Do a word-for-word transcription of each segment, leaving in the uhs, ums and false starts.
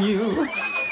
you.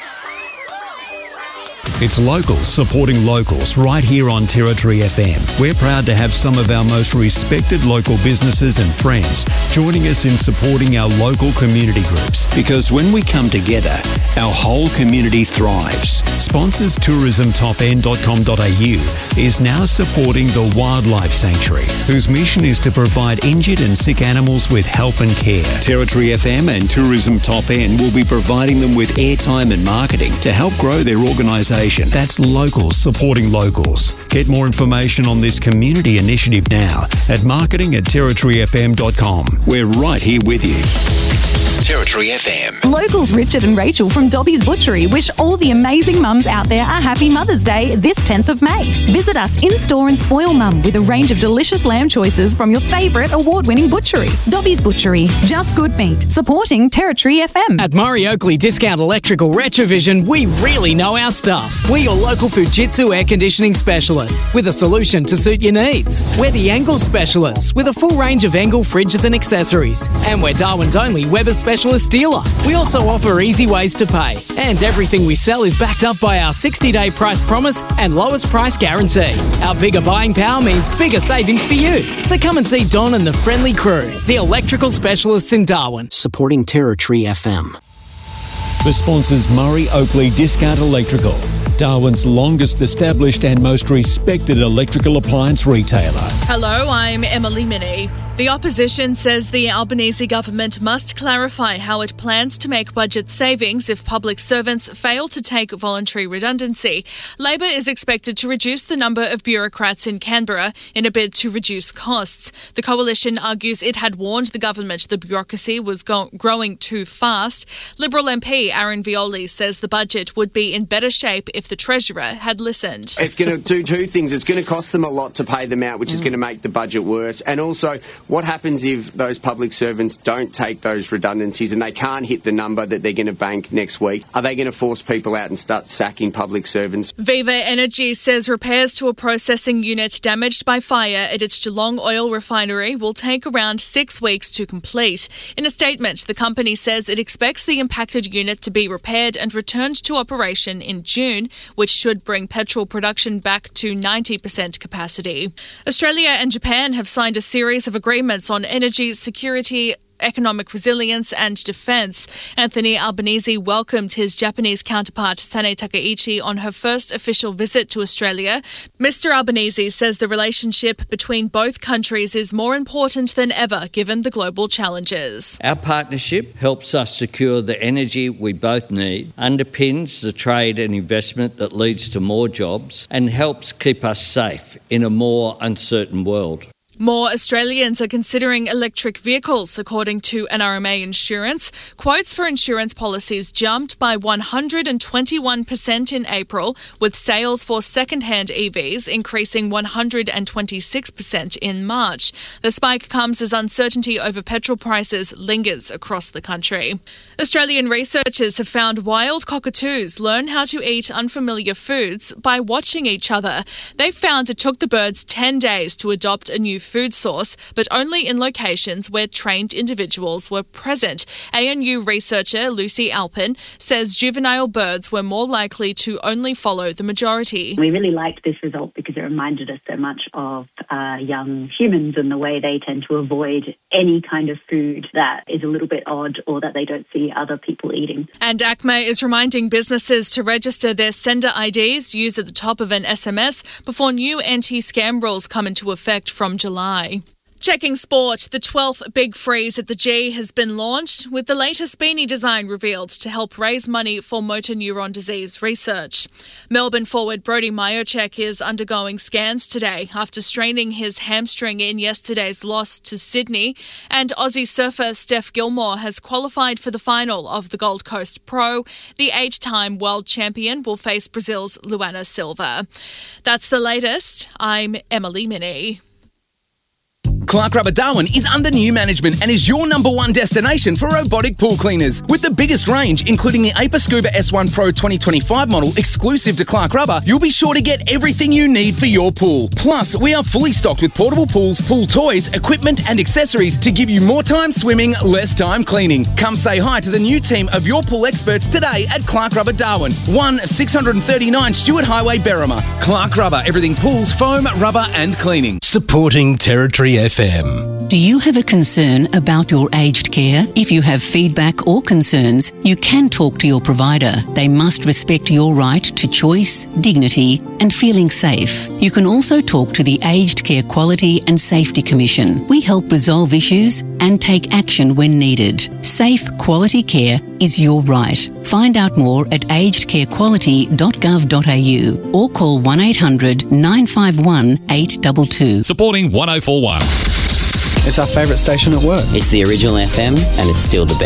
It's locals supporting locals right here on Territory F M. We're proud to have some of our most respected local businesses and friends joining us in supporting our local community groups. Because when we come together, our whole community thrives. Sponsors tourism top end dot com dot a u is now supporting the Wildlife Sanctuary, whose mission is to provide injured and sick animals with help and care. Territory F M and Tourism Top End will be providing them with airtime and marketing to help grow their organisation. That's locals supporting locals. Get more information on this community initiative now at marketing at territory f m dot com. We're right here with you. Territory F M. Locals Richard and Rachel from Dobby's Butchery wish all the amazing mums out there a happy Mother's Day this tenth of May. Visit us in-store and spoil mum with a range of delicious lamb choices from your favourite award-winning butchery. Dobby's Butchery, just good meat, supporting Territory F M. At Murray Oakley Discount Electrical Retrovision, we really know our stuff. We're your local Fujitsu air conditioning specialists with a solution to suit your needs. We're the Engel specialists with a full range of Engel fridges and accessories. And we're Darwin's only Weber specialist dealer. We also offer easy ways to pay. And everything we sell is backed up by our sixty-day price promise and lowest price guarantee. Our bigger buying power means bigger savings for you. So come and see Don and the friendly crew, the electrical specialists in Darwin. Supporting Territory F M. For sponsors Murray Oakley Discount Electrical, Darwin's longest established and most respected electrical appliance retailer. Hello, I'm Emily Minnie. The opposition says the Albanese government must clarify how it plans to make budget savings if public servants fail to take voluntary redundancy. Labor is expected to reduce the number of bureaucrats in Canberra in a bid to reduce costs. The coalition argues it had warned the government the bureaucracy was go- growing too fast. Liberal M P Aaron Violi says the budget would be in better shape if the Treasurer had listened. It's going to do two things. It's going to cost them a lot to pay them out, which mm. is going to make the budget worse. And also, what happens if those public servants don't take those redundancies and they can't hit the number that they're going to bank next week? Are they going to force people out and start sacking public servants? Viva Energy says repairs to a processing unit damaged by fire at its Geelong oil refinery will take around six weeks to complete. In a statement, the company says it expects the impacted unit to be repaired and returned to operation in June, which should bring petrol production back to ninety percent capacity. Australia and Japan have signed a series of agreements on energy security, economic resilience and defence. Anthony Albanese welcomed his Japanese counterpart Sane Takaichi on her first official visit to Australia. Mister Albanese says the relationship between both countries is more important than ever given the global challenges. Our partnership helps us secure the energy we both need, underpins the trade and investment that leads to more jobs and helps keep us safe in a more uncertain world. More Australians are considering electric vehicles, according to N R M A Insurance. Quotes for insurance policies jumped by one hundred twenty-one percent in April, with sales for second-hand E Vs increasing one hundred twenty-six percent in March. The spike comes as uncertainty over petrol prices lingers across the country. Australian researchers have found wild cockatoos learn how to eat unfamiliar foods by watching each other. They found it took the birds ten days to adopt a new food source, but only in locations where trained individuals were present. A N U researcher Lucy Alpin says juvenile birds were more likely to only follow the majority. We really liked this result because it reminded us so much of uh, young humans and the way they tend to avoid any kind of food that is a little bit odd or that they don't see other people eating. And ACMA is reminding businesses to register their sender I Ds used at the top of an S M S before new anti-scam rules come into effect from July. Checking sport, the twelfth Big Freeze at the G has been launched, with the latest beanie design revealed to help raise money for motor neuron disease research. Melbourne forward Brodie Mihocek is undergoing scans today after straining his hamstring in yesterday's loss to Sydney, and Aussie surfer Steph Gilmore has qualified for the final of the Gold Coast Pro. The eight-time world champion will face Brazil's Luana Silva. That's the latest. I'm Emily Minnie. Clark Rubber Darwin is under new management and is your number one destination for robotic pool cleaners. With the biggest range, including the A P A Scuba S one Pro twenty twenty-five model exclusive to Clark Rubber, you'll be sure to get everything you need for your pool. Plus, we are fully stocked with portable pools, pool toys, equipment and accessories to give you more time swimming, less time cleaning. Come say hi to the new team of your pool experts today at Clark Rubber Darwin, one six thirty-nine Stewart Highway, Berrima. Clark Rubber, everything pools, foam, rubber and cleaning. Supporting Territory F M. Do you have a concern about your aged care? If you have feedback or concerns, you can talk to your provider. They must respect your right to choice, dignity and feeling safe. You can also talk to the Aged Care Quality and Safety Commission. We help resolve issues and take action when needed. Safe quality care is your right. Find out more at aged care quality dot gov dot a u or call one eight hundred nine five one eight two two. Supporting one oh four one. It's our favourite station at work. It's the original F M and it's still the best.